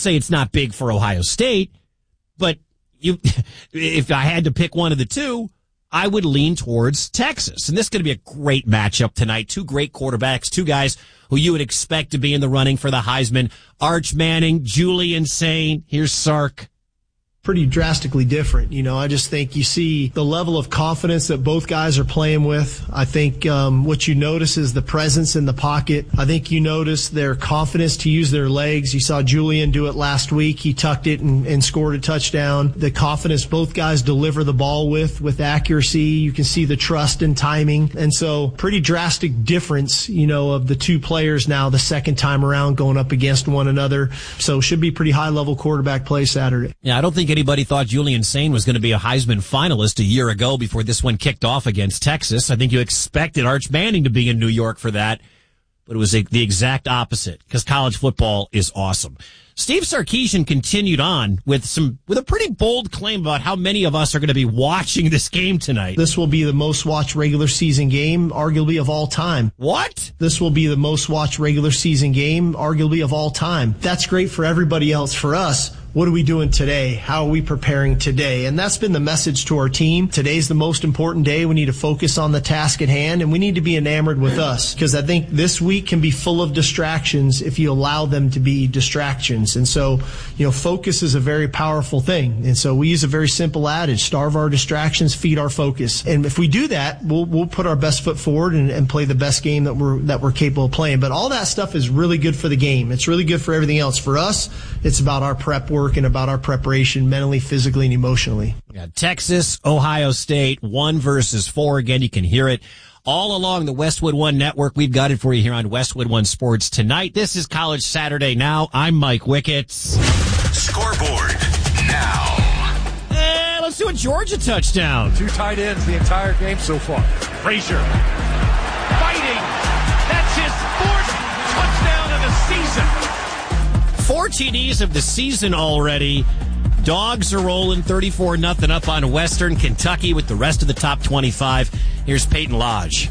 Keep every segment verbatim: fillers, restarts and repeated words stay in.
say it's not big for Ohio State, but you, if I had to pick one of the two, I would lean towards Texas. And this is going to be a great matchup tonight. Two great quarterbacks, two guys who you would expect to be in the running for the Heisman. Arch Manning, Julian Sain. Here's Sark. Pretty drastically different. You know, I just think you see the level of confidence that both guys are playing with. I think um, what you notice is the presence in the pocket. I think you notice their confidence to use their legs. You saw Julian do it last week. He tucked it and, and scored a touchdown. The confidence both guys deliver the ball with, with accuracy. You can see the trust and timing. And so pretty drastic difference, you know, of the two players now the second time around going up against one another. So should be pretty high level quarterback play Saturday. Yeah, I don't think anybody thought Julian Sain was going to be a Heisman finalist a year ago before this one kicked off against Texas. I think you expected Arch Manning to be in New York for that, but it was a, the exact opposite because college football is awesome. Steve Sarkisian continued on with some with a pretty bold claim about how many of us are going to be watching this game tonight. This will be the most watched regular season game, arguably of all time. What? This will be the most watched regular season game, arguably of all time. That's great for everybody else. For us, what are we doing today? How are we preparing today? And that's been the message to our team. Today's the most important day. We need to focus on the task at hand, and we need to be enamored with us because I think this week can be full of distractions if you allow them to be distractions. And so, you know, focus is a very powerful thing. And so we use a very simple adage, starve our distractions, feed our focus. And if we do that, we'll we'll put our best foot forward and, and play the best game that we're that we're capable of playing. But all that stuff is really good for the game. It's really good for everything else. For us, it's about our prep work and about our preparation mentally, physically, and emotionally. Yeah, Texas, Ohio State, one versus four. Again, you can hear it all along the Westwood One Network. We've got it for you here on Westwood One Sports tonight. This is College Saturday Now. I'm Mike Wicketts. Scoreboard now. Eh, let's do a Georgia touchdown. Two tight ends the entire game so far. Frazier fighting. That's his fourth touchdown of the season. Four T Ds of the season already. Dogs are rolling thirty-four nothing up on Western Kentucky with the rest of the top twenty-five. Here's Peyton Lodge.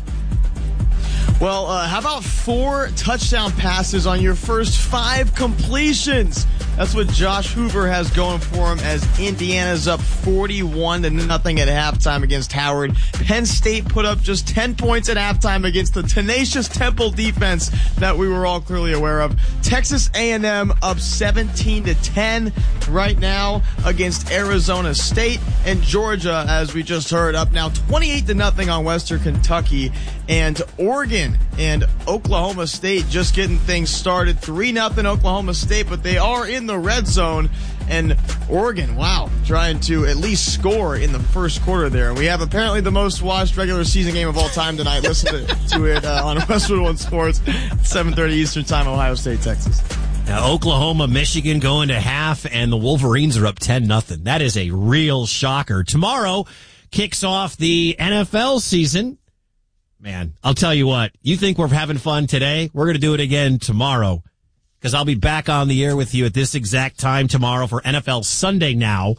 Well, uh, how about four touchdown passes on your first five completions? That's what Josh Hoover has going for him as Indiana's up forty-one to nothing at halftime against Howard. Penn State put up just ten points at halftime against the tenacious Temple defense that we were all clearly aware of. Texas A and M up seventeen to ten right now against Arizona State, and Georgia, as we just heard, up now twenty-eight to nothing on Western Kentucky. And Oregon and Oklahoma State just getting things started. three nothing Oklahoma State, but they are in the red zone. And Oregon, wow, trying to at least score in the first quarter there. And we have apparently the most watched regular season game of all time tonight. Listen to, to it uh, on Westwood One Sports, seven thirty Eastern Time, Ohio State, Texas. Now, Oklahoma, Michigan going to half, and the Wolverines are up ten nothing. That is a real shocker. Tomorrow kicks off the N F L season. Man, I'll tell you what, you think we're having fun today? We're going to do it again tomorrow because I'll be back on the air with you at this exact time tomorrow for N F L Sunday Now.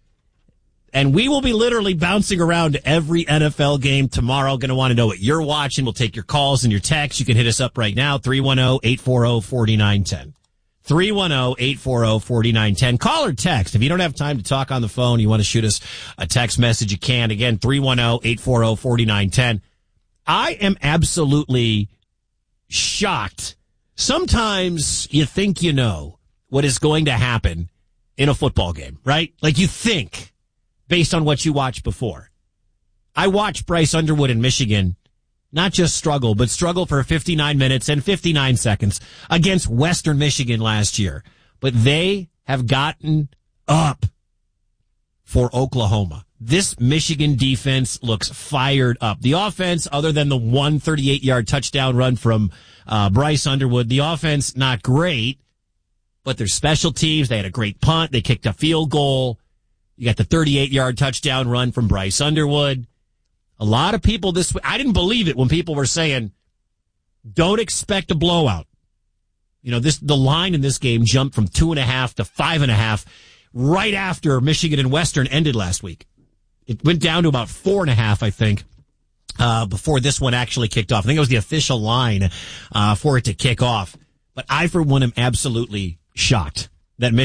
And we will be literally bouncing around to every N F L game tomorrow. Going to want to know what you're watching. We'll take your calls and your texts. You can hit us up right now, three one zero, eight four zero, four nine one zero. three one zero, eight four zero, four nine one zero. Call or text. If you don't have time to talk on the phone, you want to shoot us a text message, you can. Again, three one zero, eight four zero, four nine one zero. I am absolutely shocked. Sometimes you think you know what is going to happen in a football game, right? Like you think based on what you watched before. I watched Bryce Underwood in Michigan not just struggle, but struggle for fifty-nine minutes and fifty-nine seconds against Western Michigan last year. But they have gotten up for Oklahoma. This Michigan defense looks fired up. The offense, other than the one thirty-eight-yard touchdown run from uh, Bryce Underwood, the offense not great, but their special teams, they had a great punt. They kicked a field goal. You got the thirty-eight-yard touchdown run from Bryce Underwood. A lot of people this week, I didn't believe it when people were saying, don't expect a blowout. You know, this the line in this game jumped from two and a half to five and a half right after Michigan and Western ended last week. It went down to about four and a half, I think, uh, before this one actually kicked off. I think it was the official line uh, for it to kick off. But I, for one, am absolutely shocked that Michigan